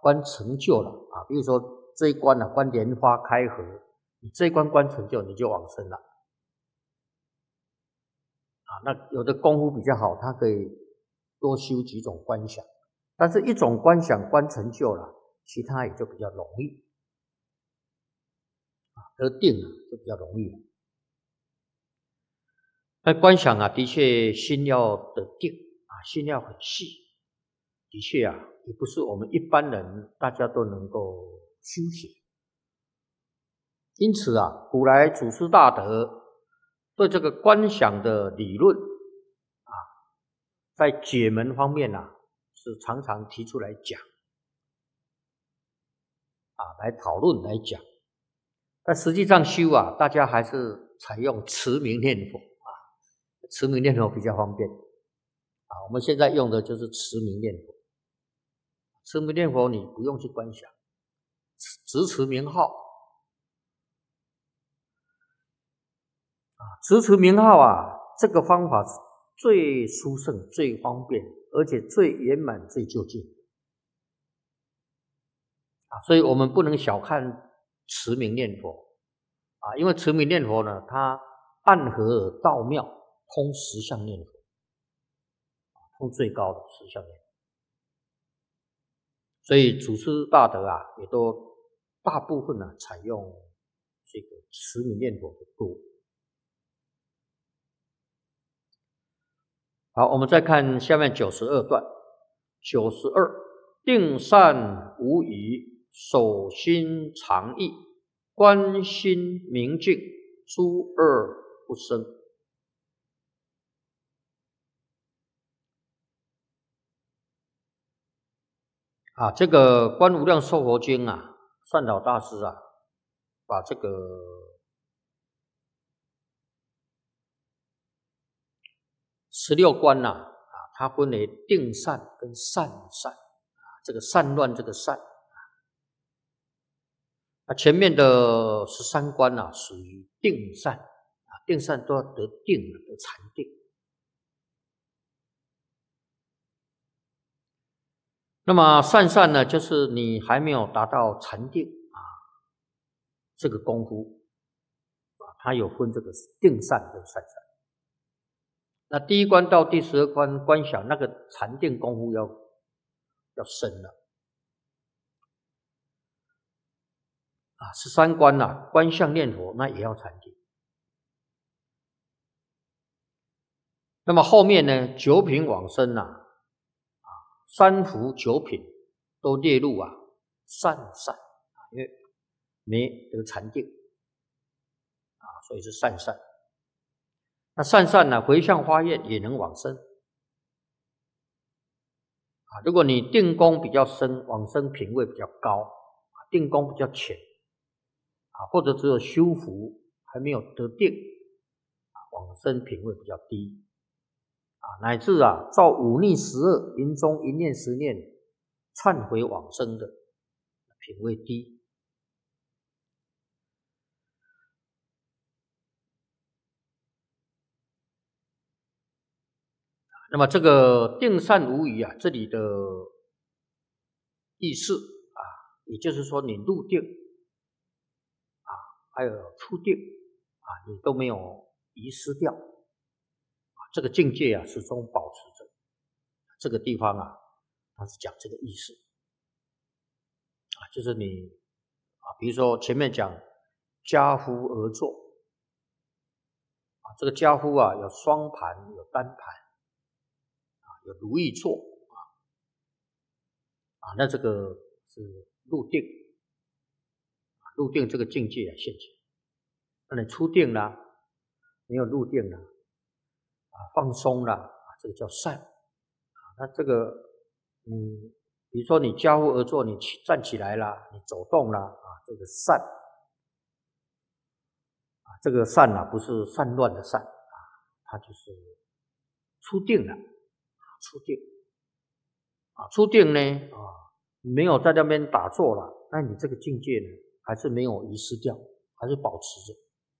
观成就了啊，比如说这一关观莲花开合，你这一关观成就，你就往生了啊。那有的功夫比较好，他可以多修几种观想，但是一种观想观成就了，其他也就比较容易啊，得定就比较容易了。那观想的确心要得定心要很细，的确也不是我们一般人大家都能够修习。因此古来祖师大德对这个观想的理论在解门方面是常常提出来讲来讨论来讲。但实际上修大家还是采用持名念佛持名念佛比较方便我们现在用的就是持名念佛。持名念佛你不用去观想，直持名号直持名号这个方法是最殊胜、最方便，而且最圆满、最究竟所以我们不能小看持名念佛因为持名念佛呢，它暗合而道妙，通实相念佛，通最高的实相念佛。所以祖师大德也都大部分采用这个持名念佛的多。好，我们再看下面92段。92，定善无疑，守心常意，观心明净，诸恶不生。这个《观无量寿佛经》善导大师把这个16观它分为定善跟善善这个善乱这个善前面的13观属于定善定善都要得定得禅定。那么善善呢，就是你还没有达到禅定这个功夫它有分这个定善跟善善。那第一关到第12关观想那个禅定功夫要深了13关观相念佛那也要禅定。那么后面呢9品往生3福9品都列入善善因为没得禅定所以是善善。那善善回向发愿也能往生如果你定功比较深，往生品位比较高定功比较浅或者只有修福还没有得定往生品位比较低乃至造五逆十恶，临终一念十念忏悔往生的品位低。那么这个定善无疑这里的意思也就是说你入定还有出定你都没有遗失掉这个境界始终保持着。这个地方它是讲这个意思就是你比如说前面讲家夫而坐这个家夫有双盘有单盘有如意坐那这个是入定入定这个境界现前。那你出定了没有入定了放松了这个叫善那这个比如说你家夫而坐，你站起来了，你走动了这个善这个善不是散乱的善它就是出定了出定出定呢没有在那边打坐了，那你这个境界呢还是没有遗失掉，还是保持着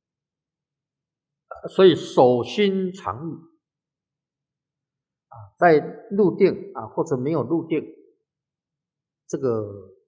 所以守心常意在入定或者没有入定这个